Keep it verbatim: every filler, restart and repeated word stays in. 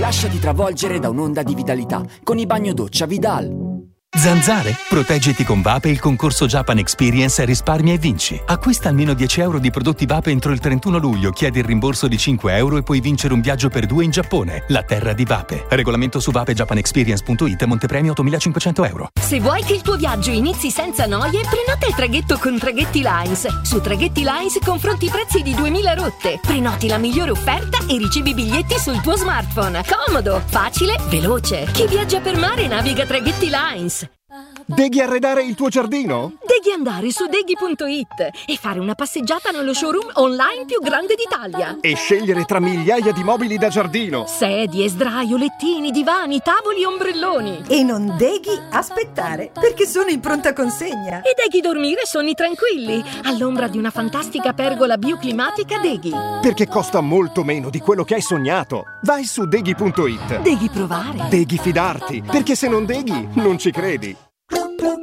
Lasciati travolgere da un'onda di vitalità con i bagnodoccia Vidal. Zanzare? Proteggiti con Vape e il concorso Japan Experience Risparmia e vinci. Acquista almeno dieci euro di prodotti Vape entro il trentuno luglio, chiedi il rimborso di cinque euro e puoi vincere un viaggio per due in Giappone, la terra di Vape. Regolamento su vape japan experience punto it, Montepremio ottomilacinquecento euro. Se vuoi che il tuo viaggio inizi senza noie, prenota il traghetto con Traghetti Lines. Su Traghetti Lines confronti i prezzi di duemila rotte. Prenoti la migliore offerta e ricevi biglietti sul tuo smartphone. Comodo, facile, veloce. Chi viaggia per mare naviga Traghetti Lines. Deghi arredare il tuo giardino? Devi andare su deghi punto it e fare una passeggiata nello showroom online più grande d'Italia. E scegliere tra migliaia di mobili da giardino. Sedie, sdraio, lettini, divani, tavoli, ombrelloni. E non deghi aspettare, perché sono in pronta consegna. E deghi dormire sonni tranquilli, all'ombra di una fantastica pergola bioclimatica Deghi. Perché costa molto meno di quello che hai sognato. Vai su deghi punto it. Devi provare. Devi fidarti, perché se non deghi, non ci credi.